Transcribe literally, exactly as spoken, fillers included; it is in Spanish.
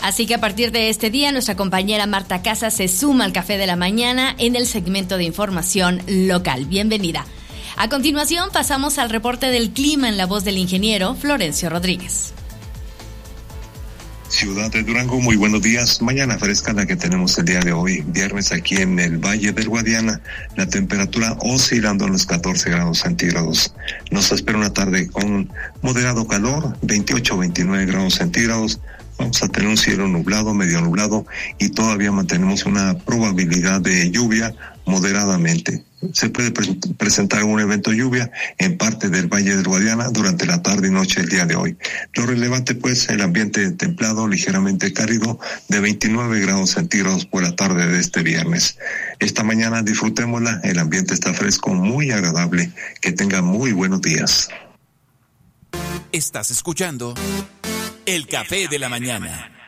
Así que a partir de este día, nuestra compañera Marta Casas se suma al Café de la Mañana en el segmento de información local. Bienvenida. A continuación, pasamos al reporte del clima en la voz del ingeniero Florencio Rodríguez. Ciudad de Durango, muy buenos días. Mañana fresca la que tenemos el día de hoy, viernes aquí en el Valle del Guadiana. La temperatura oscilando en los catorce grados centígrados. Nos espera una tarde con moderado calor, veintiocho a veintinueve grados centígrados. Vamos a tener un cielo nublado, medio nublado, y todavía mantenemos una probabilidad de lluvia moderadamente. Se puede pre- presentar un evento de lluvia en parte del Valle del Guadiana durante la tarde y noche del día de hoy. Lo relevante, pues, el ambiente templado, ligeramente cálido, de veintinueve grados centígrados por la tarde de este viernes. Esta mañana disfrutémosla, el ambiente está fresco, muy agradable. Que tengan muy buenos días. Estás escuchando El Café de la Mañana.